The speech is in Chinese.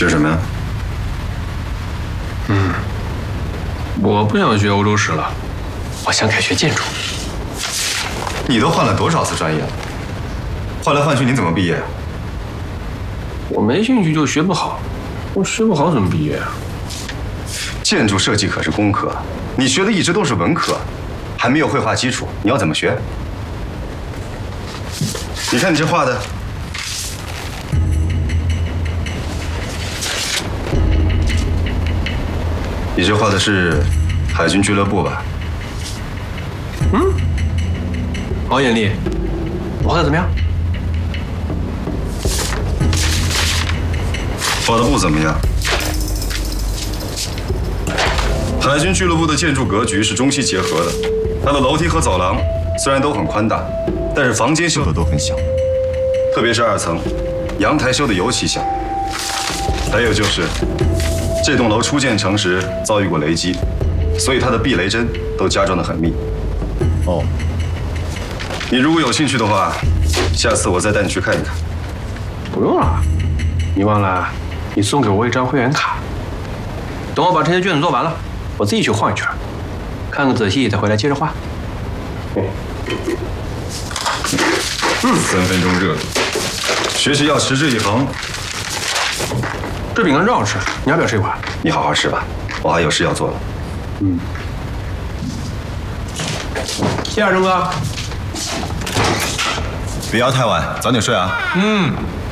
这是什么呀？ 我不想学欧洲史了，我想改学建筑。 你都换了多少次专业了？换来换去，你怎么毕业啊？ 我没兴趣就学不好，我学不好怎么毕业啊？ 建筑设计可是工科，你学的一直都是文科，还没有绘画基础，你要怎么学？你看你这画的，你这画的是海军俱乐部吧？ 好眼力，我画的怎么样？ 画的不怎么样。海军俱乐部的建筑格局是中西结合的，它的楼梯和走廊虽然都很宽大，但是房间修的都很小，特别是2层，阳台修的尤其小。还有就是，这栋楼初建成时遭遇过雷击，所以它的避雷针都加装得很密。哦，你如果有兴趣的话，下次我再带你去看一看。 不用了，你忘了你送给我一张会员卡。等我把这些卷子做完了，我自己去晃一圈，看个仔细再回来接着画。 3分钟热度，学习要持之以恒。 这饼干真好吃，你要不要吃一块？ 你好好吃吧，我还有事要做了。 谢谢二成哥。 别熬太晚，早点睡啊。